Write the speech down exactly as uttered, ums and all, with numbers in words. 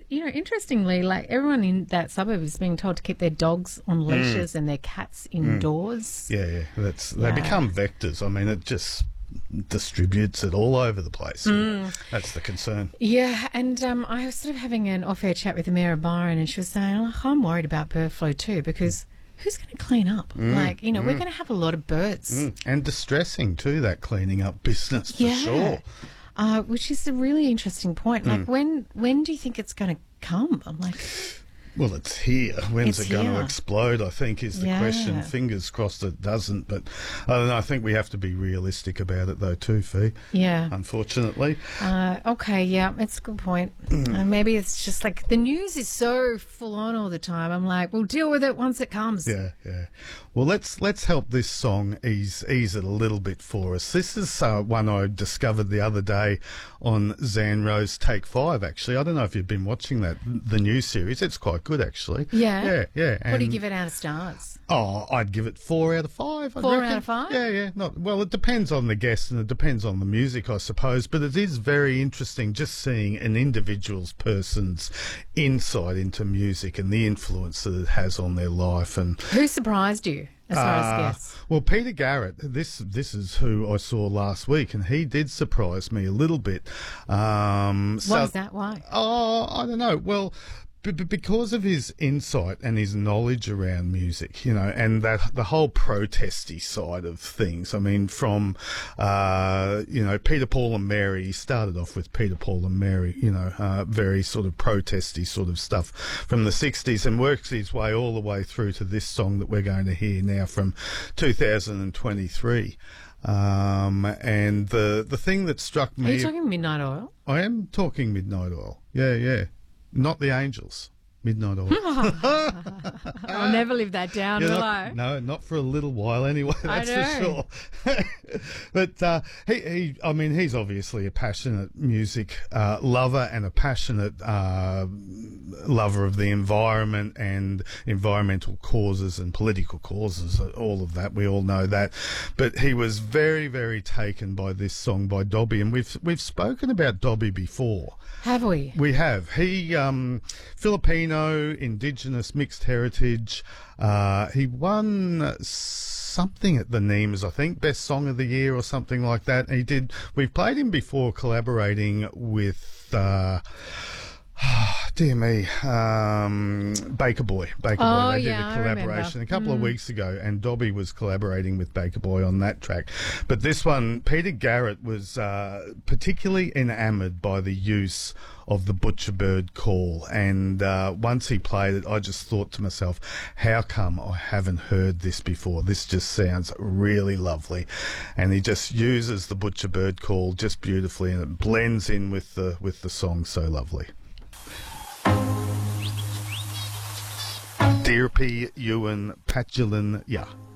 you know, interestingly, like everyone in that suburb is being told to keep their dogs on leashes mm. and their cats indoors. Yeah, yeah, that's they yeah. become vectors. I mean, it just distributes it all over the place. Mm. That's the concern. Yeah, and um, I was sort of having an off-air chat with the Mayor of Byron, and she was saying, oh, I'm worried about bird flu too, because who's going to clean up? Mm. Like, you know, mm. we're going to have a lot of birds. Mm. And distressing too, that cleaning up business, for yeah. sure. Uh, which is a really interesting point. Like, mm. when when do you think it's going to come? I'm like... Well, it's here. When's it's it going here. to explode, I think, is the yeah. question. Fingers crossed it doesn't. But I don't know. I think we have to be realistic about it, though, too, Fee. Yeah. Unfortunately. Uh, okay, yeah, it's a good point. Mm. Uh, maybe it's just like the news is so full on all the time. I'm like, we'll deal with it once it comes. Yeah, yeah. Well, let's let's help this song ease ease it a little bit for us. This is uh, one I discovered the other day on Zan Rose Take Five, actually. I don't know if you've been watching that, the new series. It's quite good, actually. Yeah? Yeah, yeah. And what do you give it out of stars? Oh, I'd give it four out of five. I'd four reckon. out of five? Yeah, yeah. Not well. It depends on the guest and it depends on the music, I suppose. But it is very interesting just seeing an individual's person's insight into music and the influence that it has on their life. And who surprised you as far uh, as guests? Well, Peter Garrett. This this is who I saw last week, and he did surprise me a little bit. Um, Why so, is that? Why? Oh, I don't know. Well. But because of his insight and his knowledge around music, you know, and that the whole protesty side of things. I mean, from, uh, you know, Peter, Paul and Mary, he started off with Peter, Paul and Mary, you know, uh, very sort of protesty sort of stuff from the sixties and works his way all the way through to this song that we're going to hear now from two thousand twenty-three. Um, and the, the thing that struck me... Are you talking Midnight Oil? I am talking Midnight Oil. Yeah, yeah. Not the Angels. Midnight Oil. I'll never live that down, will not, I? No, not for a little while anyway, that's for sure. But uh, he, he, I mean, he's obviously a passionate music uh, lover and a passionate uh, lover of the environment and environmental causes and political causes, all of that. We all know that. But he was very, very taken by this song by Dobby, and we've we've spoken about Dobby before. Have we? We have. He, um, Filipino, Indigenous, mixed heritage. Uh, he won something at the Nemes, I think, Best Song of the Year or something like that. He did. We've played him before, collaborating with. Uh, Dear me, um, Baker Boy. Baker oh, Boy. They yeah, did a collaboration a couple mm. of weeks ago, and Dobby was collaborating with Baker Boy on that track. But this one, Peter Garrett was uh, particularly enamoured by the use of the Butcher Bird call. And uh, once he played it, I just thought to myself, how come I haven't heard this before? This just sounds really lovely. And he just uses the Butcher Bird call just beautifully, and it blends in with the, with the song so lovely. Dirpi Ewan Patulin, yeah.